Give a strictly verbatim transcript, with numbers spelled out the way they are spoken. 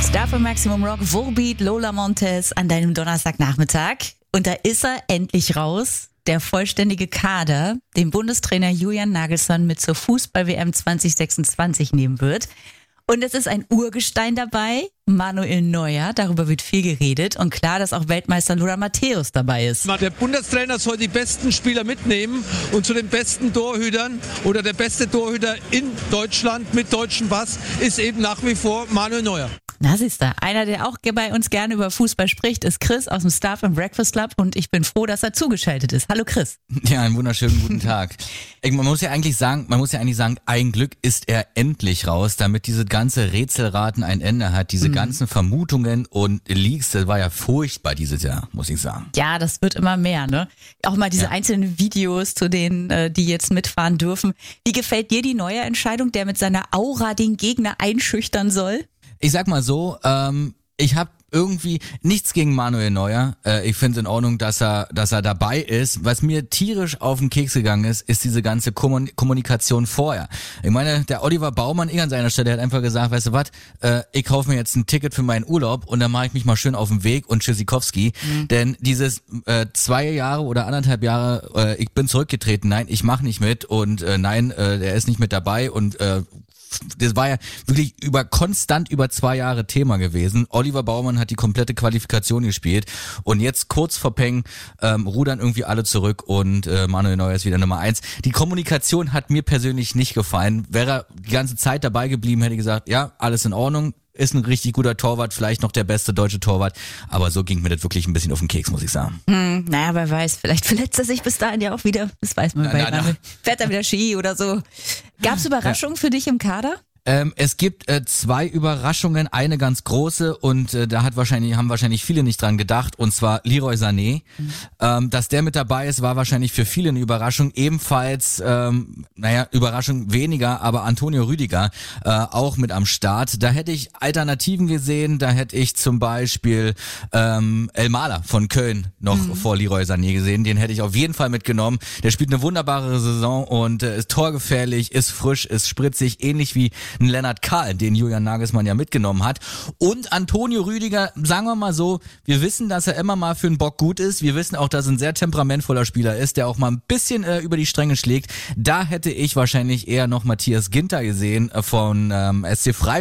Star für Maximum Rock, Volbeat, Lola Montez an deinem Donnerstagnachmittag. Und da ist er endlich raus. Der vollständige Kader, den Bundestrainer Julian Nagelsmann mit zur Fußball-W M zwanzig sechsundzwanzig nehmen wird. Und es ist ein Urgestein dabei, Manuel Neuer, darüber wird viel geredet. Und klar, dass auch Weltmeister Lothar Matthäus dabei ist. Der Bundestrainer soll die besten Spieler mitnehmen und zu den besten Torhütern oder der beste Torhüter in Deutschland mit deutschem Pass ist eben nach wie vor Manuel Neuer. Na siehst du, einer, der auch bei uns gerne über Fußball spricht, ist Chris aus dem Star im Breakfast Club und ich bin froh, dass er zugeschaltet ist. Hallo Chris. Ja, einen wunderschönen guten Tag. Man muss ja eigentlich sagen, man muss ja eigentlich sagen, ein Glück ist er endlich raus, damit diese ganze Rätselraten ein Ende hat, diese mhm. ganzen Vermutungen und Leaks, das war ja furchtbar dieses Jahr, muss ich sagen. Ja, das wird immer mehr, ne? Auch mal diese ja. einzelnen Videos zu denen, die jetzt mitfahren dürfen. Wie gefällt dir die neue Entscheidung, der mit seiner Aura den Gegner einschüchtern soll? Ich sag mal so, ähm, ich habe irgendwie nichts gegen Manuel Neuer. Äh, ich finde es in Ordnung, dass er, dass er dabei ist. Was mir tierisch auf den Keks gegangen ist, ist diese ganze Kommun- Kommunikation vorher. Ich meine, der Oliver Baumann, ich an seiner Stelle, hat einfach gesagt, weißt du was, äh, ich kaufe mir jetzt ein Ticket für meinen Urlaub und dann mache ich mich mal schön auf den Weg und Tschüssikowski. Mhm. Denn dieses äh, zwei Jahre oder anderthalb Jahre, äh, ich bin zurückgetreten, nein, ich mache nicht mit und äh, nein, äh, er ist nicht mit dabei und äh, das war ja wirklich über konstant über zwei Jahre Thema gewesen. Oliver Baumann hat die komplette Qualifikation gespielt und jetzt kurz vor Peng ähm, rudern irgendwie alle zurück und äh, Manuel Neuer ist wieder Nummer eins. Die Kommunikation hat mir persönlich nicht gefallen. Wäre er die ganze Zeit dabei geblieben, hätte ich gesagt, ja, alles in Ordnung. Ist ein richtig guter Torwart, vielleicht noch der beste deutsche Torwart, aber so ging mir das wirklich ein bisschen auf den Keks, muss ich sagen. Hm, naja, wer weiß, vielleicht verletzt er sich bis dahin ja auch wieder, das weiß man bei na, na. Fährt er wieder Ski oder so. Gab's Überraschungen ja. für dich im Kader? Ähm, es gibt äh, zwei Überraschungen, eine ganz große und äh, da hat wahrscheinlich haben wahrscheinlich viele nicht dran gedacht und zwar Leroy Sané. Mhm. Ähm, dass der mit dabei ist, war wahrscheinlich für viele eine Überraschung. Ebenfalls, ähm, naja, Überraschung weniger, aber Antonio Rüdiger äh, auch mit am Start. Da hätte ich Alternativen gesehen, da hätte ich zum Beispiel ähm, El Maler von Köln noch mhm. vor Leroy Sané gesehen. Den hätte ich auf jeden Fall mitgenommen. Der spielt eine wunderbare Saison und äh, ist torgefährlich, ist frisch, ist spritzig, ähnlich wie ein Lennart Kahl, den Julian Nagelsmann ja mitgenommen hat. Und Antonio Rüdiger, sagen wir mal so, wir wissen, dass er immer mal für einen Bock gut ist. Wir wissen auch, dass er ein sehr temperamentvoller Spieler ist, der auch mal ein bisschen äh, über die Stränge schlägt. Da hätte ich wahrscheinlich eher noch Matthias Ginter gesehen äh, von ähm, S C Freiburg.